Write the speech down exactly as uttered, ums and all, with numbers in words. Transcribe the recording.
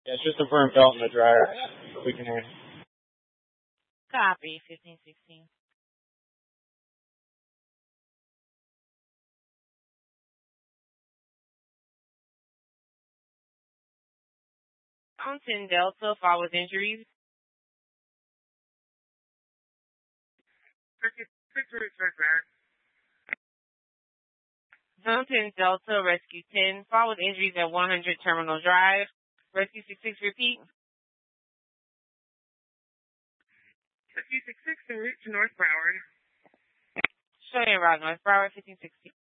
Yeah, it's just a burnt belt in the dryer. We can hear. Copy, fifteen sixteen. Mountain Delta, fall with injuries. Mountain Delta, Rescue ten, fall with injuries at one hundred Terminal Drive. Rescue six six, repeat. Rescue six six, en route to North Broward. Showing route North Broward, fifteen sixteen.